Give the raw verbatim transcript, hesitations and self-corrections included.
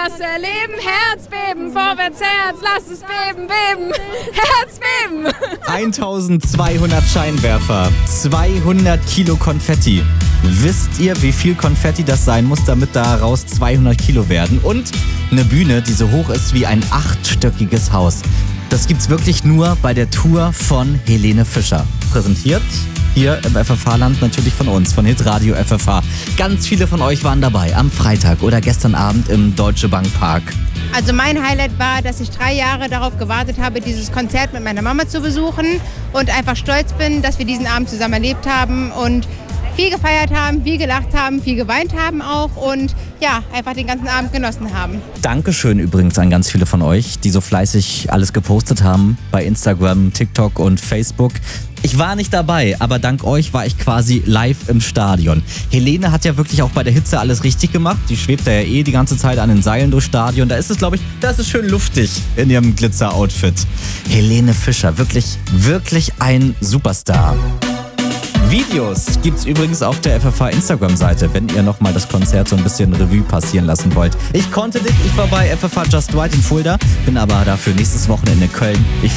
was erleben. Herzbeben, vorwärts Herz, lass es beben, beben. Herzbeben. eintausendzweihundert Scheinwerfer, zweihundert Kilo Konfetti. Wisst ihr, wie viel Konfetti das sein muss, damit daraus zweihundert Kilo werden? Und eine Bühne, die so hoch ist wie ein achtstöckiges Haus. Das gibt's wirklich nur bei der Tour von Helene Fischer. Präsentiert hier im F F H-Land natürlich von uns, von Hitradio F F H. Ganz viele von euch waren dabei am Freitag oder gestern Abend im Deutsche Bank Park. Also mein Highlight war, dass ich drei Jahre darauf gewartet habe, dieses Konzert mit meiner Mama zu besuchen und einfach stolz bin, dass wir diesen Abend zusammen erlebt haben und viel gefeiert haben, viel gelacht haben, viel geweint haben auch und ja, einfach den ganzen Abend genossen haben. Dankeschön übrigens an ganz viele von euch, die so fleißig alles gepostet haben bei Instagram, TikTok und Facebook. Ich war nicht dabei, aber dank euch war ich quasi live im Stadion. Helene hat ja wirklich auch bei der Hitze alles richtig gemacht. Die schwebt ja eh die ganze Zeit an den Seilen durchs Stadion. Da ist es, glaube ich, da ist es schön luftig in ihrem Glitzer-Outfit. Helene Fischer, wirklich, wirklich ein Superstar. Videos gibt's übrigens auf der F F H Instagram-Seite, wenn ihr nochmal das Konzert so ein bisschen Revue passieren lassen wollt. Ich konnte nicht, ich war bei F F H Just Right in Fulda, bin aber dafür nächstes Wochenende in Köln. Ich